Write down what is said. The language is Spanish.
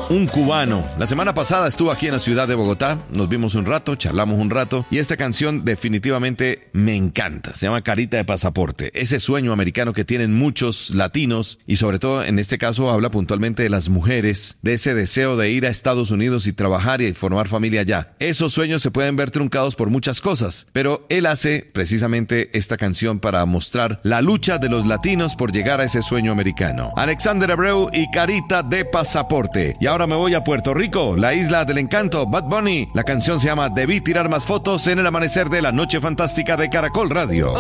un cubano. La semana pasada estuvo aquí en la ciudad de Bogotá, nos vimos un rato, charlamos un rato, y esta canción definitivamente me encanta. Se llama Carita de Pasaporte, ese sueño americano que tienen muchos latinos, y sobre todo en este caso habla puntualmente de las mujeres, de ese deseo de ir a Estados Unidos y trabajar y formar familia allá. Esos sueños se pueden ver truncados por muchas cosas, pero él hace precisamente esta canción para mostrar la lucha de los latinos por llegar a ese sueño americano. Alexander Abreu y Carita de Pasaporte. Y ahora me voy a Puerto Rico, la isla del encanto, Bad Bunny. La canción se llama Debí tirar más fotos en el amanecer de la noche fantástica de Caracol Radio.